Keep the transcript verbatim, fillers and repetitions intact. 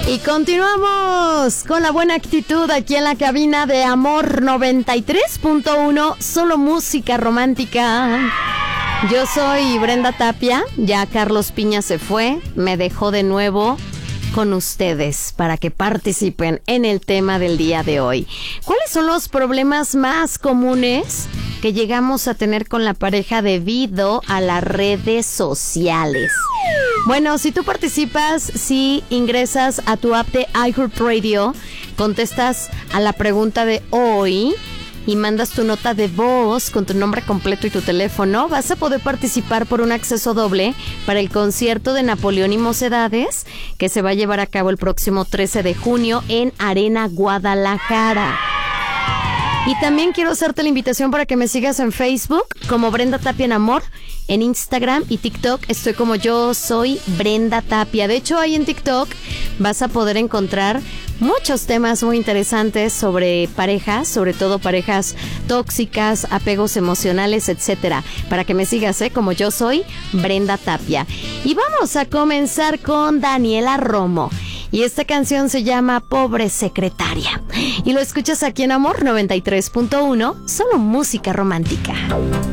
Y continuamos con la buena actitud aquí en la cabina de Amor noventa y tres punto uno, solo música romántica. Yo soy Brenda Tapia, ya Carlos Piña se fue, me dejó de nuevo con ustedes para que participen en el tema del día de hoy. ¿Cuáles son los problemas más comunes que llegamos a tener con la pareja debido a las redes sociales? Bueno, si tú participas, si ingresas a tu app de iHeartRadio, contestas a la pregunta de hoy y mandas tu nota de voz con tu nombre completo y tu teléfono, vas a poder participar por un acceso doble para el concierto de Napoleón y Mocedades, que se va a llevar a cabo el próximo trece de junio en Arena Guadalajara. Y también quiero hacerte la invitación para que me sigas en Facebook como Brenda Tapia en Amor, en Instagram y TikTok estoy como Yo Soy Brenda Tapia. De hecho, ahí en TikTok vas a poder encontrar muchos temas muy interesantes sobre parejas, sobre todo parejas tóxicas, apegos emocionales, etcétera. Para que me sigas, ¿eh? Como Yo Soy Brenda Tapia. Y vamos a comenzar con Daniela Romo. Y esta canción se llama Pobre Secretaria. Y lo escuchas aquí en Amor noventa y tres punto uno, solo música romántica.